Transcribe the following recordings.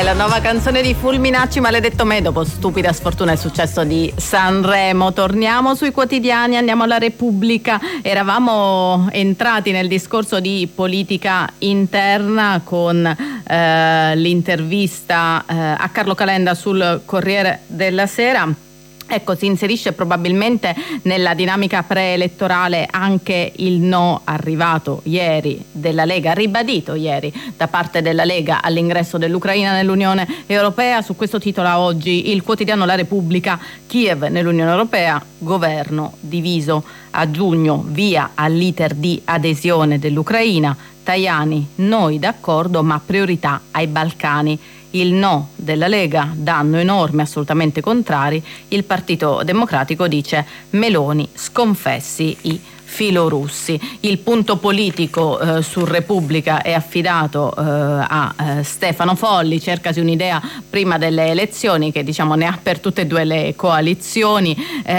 la nuova canzone di Fulminacci, Maledetto me, dopo Stupida sfortuna e il successo di Sanremo. Torniamo sui quotidiani, andiamo alla Repubblica. Eravamo entrati nel discorso di politica interna con l'intervista a Carlo Calenda sul Corriere della Sera. Ecco, si inserisce probabilmente nella dinamica preelettorale anche il no arrivato ieri della Lega, ribadito ieri da parte della Lega all'ingresso dell'Ucraina nell'Unione Europea. Su questo titola oggi il quotidiano La Repubblica: Kiev nell'Unione Europea, governo diviso. A giugno via all'iter di adesione dell'Ucraina. Tajani: noi d'accordo ma priorità ai Balcani. Il no della Lega, danno enorme, assolutamente contrari. Il Partito Democratico dice: Meloni sconfessi i filorussi. Il punto politico su Repubblica è affidato a Stefano Folli. Cercasi un'idea prima delle elezioni, che diciamo ne ha per tutte e due le coalizioni,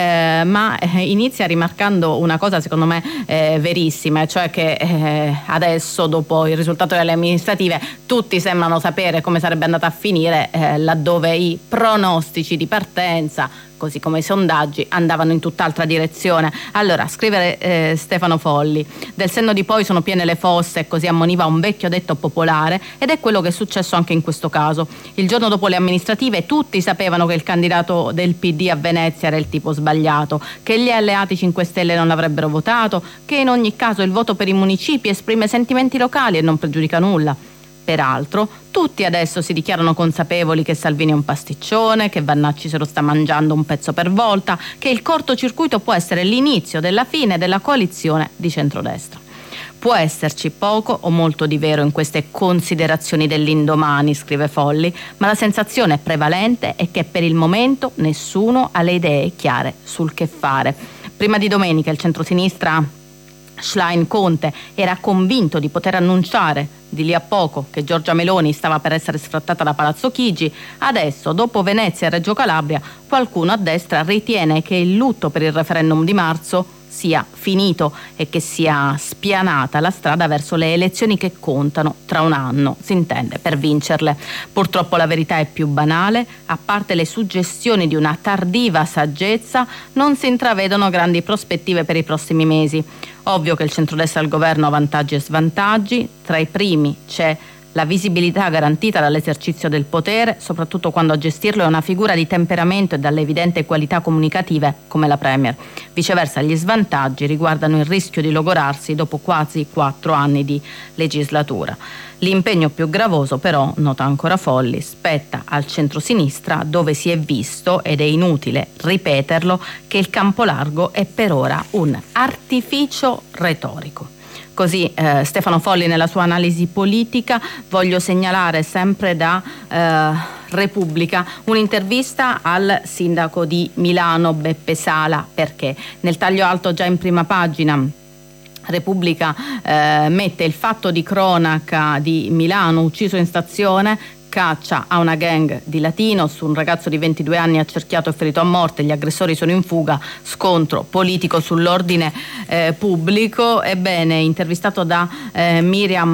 ma inizia rimarcando una cosa secondo me verissima, cioè che adesso, dopo il risultato delle amministrative, tutti sembrano sapere come sarebbe andata a finire, laddove i pronostici di partenza, così come i sondaggi, andavano in tutt'altra direzione. Allora, scrive Stefano Folli: del senno di poi sono piene le fosse, così ammoniva un vecchio detto popolare, ed è quello che è successo anche in questo caso. Il giorno dopo le amministrative tutti sapevano che il candidato del PD a Venezia era il tipo sbagliato, che gli alleati 5 Stelle non l'avrebbero votato, che in ogni caso il voto per i municipi esprime sentimenti locali e non pregiudica nulla. Peraltro, tutti adesso si dichiarano consapevoli che Salvini è un pasticcione, che Vannacci se lo sta mangiando un pezzo per volta, che il cortocircuito può essere l'inizio della fine della coalizione di centrodestra. Può esserci poco o molto di vero in queste considerazioni dell'indomani, scrive Folli, ma la sensazione prevalente è che per il momento nessuno ha le idee chiare sul che fare. Prima di domenica il centrosinistra Schlein-Conte era convinto di poter annunciare di lì a poco che Giorgia Meloni stava per essere sfrattata da Palazzo Chigi. Adesso, dopo Venezia e Reggio Calabria, qualcuno a destra ritiene che il lutto per il referendum di marzo sia finito e che sia spianata la strada verso le elezioni che contano tra un anno, si intende, per vincerle. Purtroppo la verità è più banale: a parte le suggestioni di una tardiva saggezza, non si intravedono grandi prospettive per i prossimi mesi. Ovvio che il centrodestra al governo ha vantaggi e svantaggi. Tra i primi c'è la visibilità garantita dall'esercizio del potere, soprattutto quando a gestirlo è una figura di temperamento e dalle evidenti qualità comunicative come la Premier. Viceversa, gli svantaggi riguardano il rischio di logorarsi dopo quasi 4 anni di legislatura. L'impegno più gravoso, però, nota ancora Folli, spetta al centrosinistra, dove si è visto, ed è inutile ripeterlo, che il campo largo è per ora un artificio retorico. Così Stefano Folli nella sua analisi politica. Voglio segnalare sempre da Repubblica un'intervista al sindaco di Milano Beppe Sala, perché nel taglio alto già in prima pagina Repubblica mette il fatto di cronaca di Milano, ucciso in stazione, caccia a una gang di latinos, un ragazzo di 22 anni accerchiato e ferito a morte, gli aggressori sono in fuga, scontro politico sull'ordine pubblico. Ebbene, intervistato da Miriam